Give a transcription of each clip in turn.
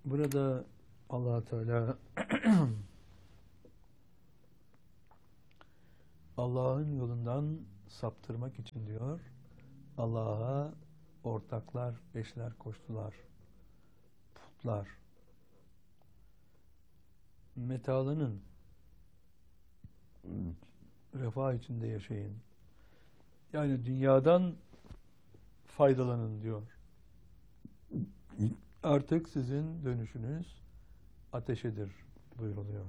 Burada Allah Teala Allah'ın yolundan saptırmak için diyor, Allah'a ortaklar, eşler koştular, putlar. Metalının refah içinde yaşayın. Yani dünyadan faydalanın diyor. Artık sizin dönüşünüz ateşedir buyuruluyor.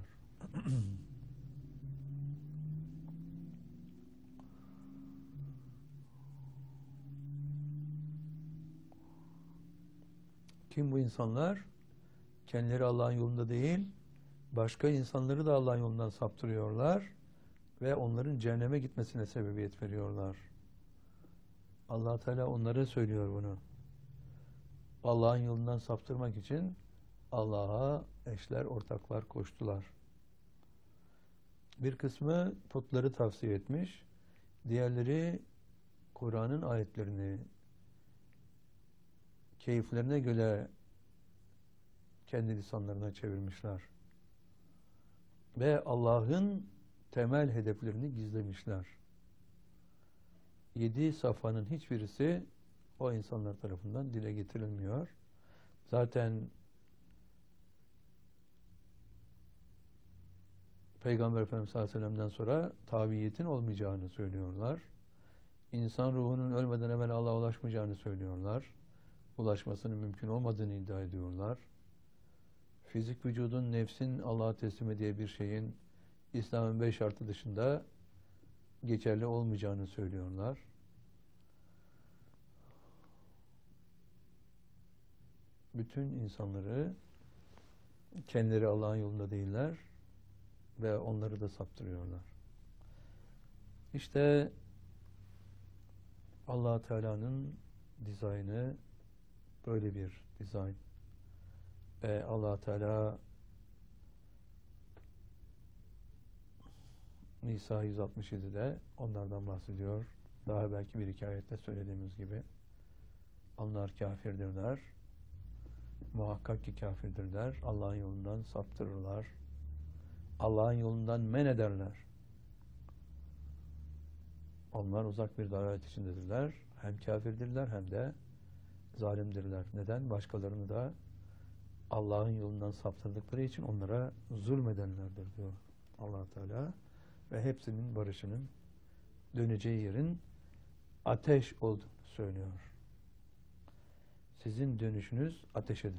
Kim bu insanlar? Kendileri Allah'ın yolunda değil, başka insanları da Allah'ın yolundan saptırıyorlar ve onların cehenneme gitmesine sebebiyet veriyorlar. Allah Teala onlara söylüyor bunu. Allah'ın yolundan saptırmak için Allah'a eşler, ortaklar koştular. Bir kısmı putları tavsiye etmiş, diğerleri Kur'an'ın ayetlerini keyiflerine göre kendi lisanlarına çevirmişler. Ve Allah'ın temel hedeflerini gizlemişler. 7 safhanın hiçbirisi o insanlar tarafından dile getirilmiyor. Zaten Peygamber Efendimiz sallallahu aleyhi ve sellem'den sonra tabiiyetin olmayacağını söylüyorlar. İnsan ruhunun ölmeden evvel Allah'a ulaşmayacağını söylüyorlar. Ulaşmasının mümkün olmadığını iddia ediyorlar. Fizik vücudun, nefsin Allah'a teslimi diye bir şeyin İslam'ın 5 şartı dışında geçerli olmayacağını söylüyorlar. Bütün insanları kendileri Allah'ın yolunda değiller ve onları da saptırıyorlar. İşte Allah Teala'nın dizaynı böyle bir dizayn. Ve Allah Teala Nisa 167'de onlardan bahsediyor. Daha belki bir iki ayette söylediğimiz gibi. Onlar kafirdirler. Muhakkak ki kafirdirler. Allah'ın yolundan saptırırlar. Allah'ın yolundan men ederler. Onlar uzak bir dalalet içindedirler. Hem kafirdirler hem de zalimdirler. Neden? Başkalarını da Allah'ın yolundan saptırdıkları için onlara zulmedenlerdir diyor Allah Teala. Ve hepsinin barışının döneceği yerin ateş olduğunu söylüyor. Sizin dönüşünüz ateşedir.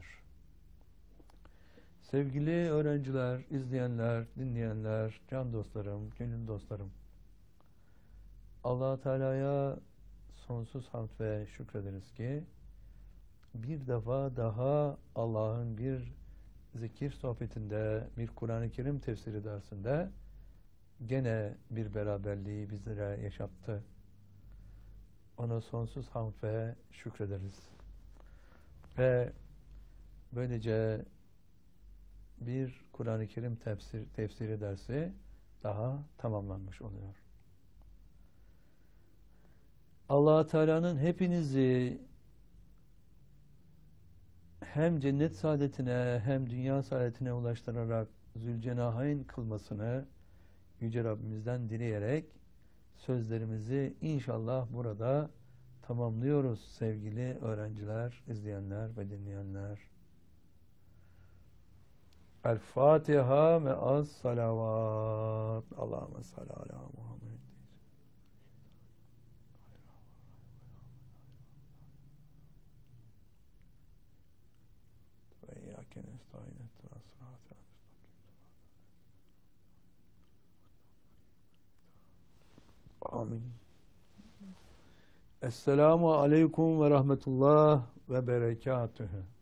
Sevgili öğrenciler, izleyenler, dinleyenler, can dostlarım, gönül dostlarım, Allah Teala'ya sonsuz hamd ve şükrederiz ki bir defa daha Allah'ın bir zikir sohbetinde, bir Kur'an-ı Kerim tefsiri dersinde gene bir beraberliği bizlere yaşattı. Ona sonsuz hamd ve şükrederiz. Ve böylece bir Kur'an-ı Kerim tefsiri dersi daha tamamlanmış oluyor. Allah Teala'nın hepinizi hem cennet saadetine hem dünya saadetine ulaştırarak Zülcenahayn kılmasını Yüce Rabbimizden dileyerek sözlerimizi inşallah burada tamamlıyoruz sevgili öğrenciler, izleyenler ve dinleyenler. El Fatiha ve az salavat. Allahümme salli ala Muhammed. Ve iyyâke nestaîn ihdinas sıratal mustakîm. Amin. Esselamu aleyküm ve rahmetullah ve berekatühü.